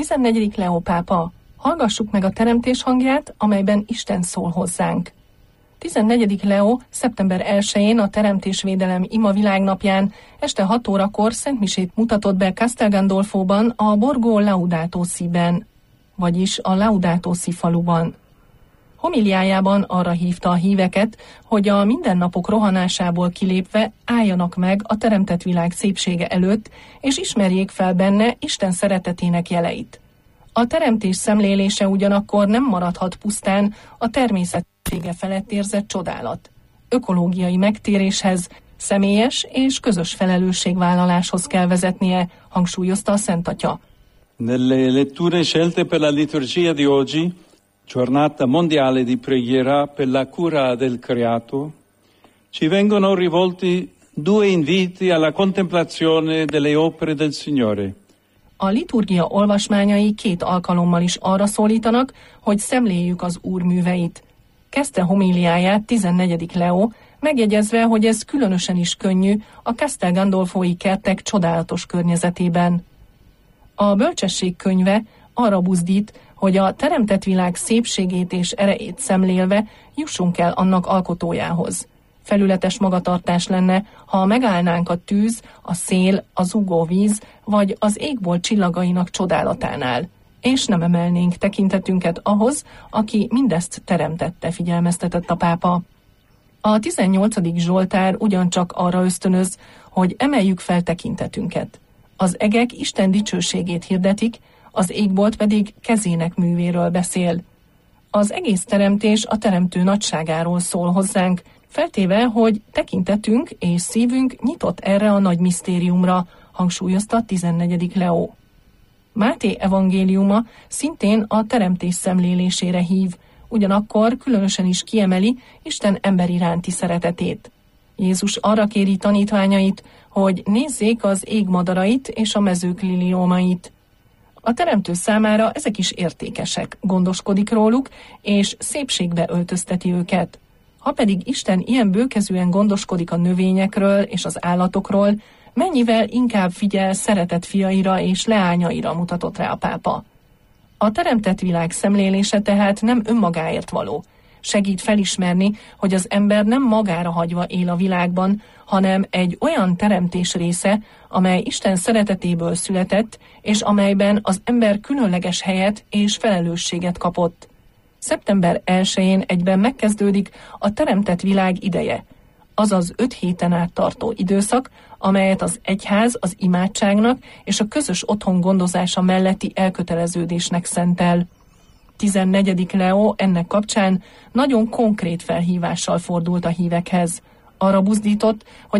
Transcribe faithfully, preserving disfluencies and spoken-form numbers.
tizennegyedik Leó pápa, hallgassuk meg a teremtés hangját, amelyben Isten szól hozzánk. tizennegyedik Leó szeptember elsején a Teremtésvédelem ima világnapján este hat órakor szentmisét mutatott be Castel Gandolfóban a Borgo Laudato Si-ben, vagyis a Laudato Si faluban. Homiliájában arra hívta a híveket, hogy a mindennapok rohanásából kilépve álljanak meg a teremtett világ szépsége előtt, és ismerjék fel benne Isten szeretetének jeleit. A teremtés szemlélése ugyanakkor nem maradhat pusztán a természetsége felett érzett csodálat. Ökológiai megtéréshez, személyes és közös felelősségvállaláshoz kell vezetnie, hangsúlyozta a Szent Atya. Nelle letture scelte per la liturgia di oggi, giornata mondiale di preghiera per la cura del creato, ci vengono rivolti due inviti alla contemplazione delle opere del Signore. A liturgia olvasmányai két alkalommal is arra szólítanak, hogy szemléljük az Úr műveit. Kezdte homíliáját tizennegyedik Leó, megjegyezve, hogy ez különösen is könnyű a Castel Gandolfói kertek csodálatos környezetében. A bölcsesség könyve arra buzdít, hogy a teremtett világ szépségét és erejét szemlélve jussunk el annak alkotójához. Felületes magatartás lenne, ha megállnánk a tűz, a szél, a zúgó víz, vagy az égbolt csillagainak csodálatánál, és nem emelnénk tekintetünket ahhoz, aki mindezt teremtette, figyelmeztetett a pápa. A tizennyolcadik Zsoltár ugyancsak arra ösztönöz, hogy emeljük fel tekintetünket. Az egek Isten dicsőségét hirdetik, az égbolt pedig kezének művéről beszél. Az egész teremtés a teremtő nagyságáról szól hozzánk, feltéve, hogy tekintetünk és szívünk nyitott erre a nagy misztériumra, hangsúlyozta tizennegyedik Leó. Máté evangéliuma szintén a teremtés szemlélésére hív, ugyanakkor különösen is kiemeli Isten ember iránti szeretetét. Jézus arra kéri tanítványait, hogy nézzék az ég madarait és a mezők liliomait. A teremtő számára ezek is értékesek, gondoskodik róluk, és szépségbe öltözteti őket. Ha pedig Isten ilyen bőkezűen gondoskodik a növényekről és az állatokról, mennyivel inkább figyel szeretett fiaira és leányaira, mutatott rá a pápa. A teremtett világ szemlélése tehát nem önmagáért való. Segít felismerni, hogy az ember nem magára hagyva él a világban, hanem egy olyan teremtés része, amely Isten szeretetéből született, és amelyben az ember különleges helyet és felelősséget kapott. Szeptember elsején egyben megkezdődik a teremtett világ ideje, azaz öt héten át tartó időszak, amelyet az egyház az imádságnak és a közös otthon gondozása melletti elköteleződésnek szentel. tizennegyedik Leó ennek kapcsán nagyon konkrét felhívással fordult a hívekhez. Arra buzdított, hogy